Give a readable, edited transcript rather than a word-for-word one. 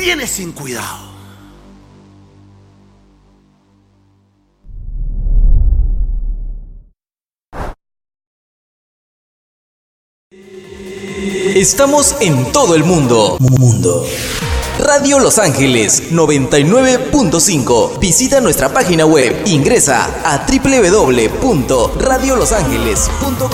tienes sin cuidado. Estamos en todo el mundo. Radio Los Ángeles 99.5. Visita nuestra página web. Ingresa a www.radiolosangeles.com.